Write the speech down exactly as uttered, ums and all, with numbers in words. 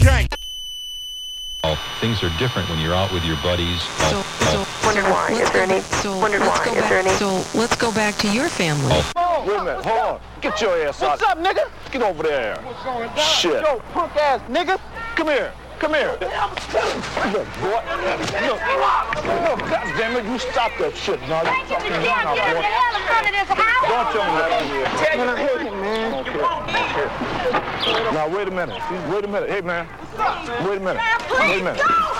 gang. Things are different when you're out with your buddies. So, so, Wondered why. Is there any? so Wondered let's why. go Is back, there any? So let's go back to your family. Oh, wait a minute, hold on. Get your ass out. What's up, nigga? Get over there. What's going down? Shit. Yo, punk ass nigga. Come here. Come here. Look, boy. Look. Look, goddamn it, you stop that shit. Now, you fucking run out, boy. Don't tell me that. Man, I hate him, man. Okay. Now, wait a minute. Wait a minute. Hey, man. Wait a minute. Wait a minute.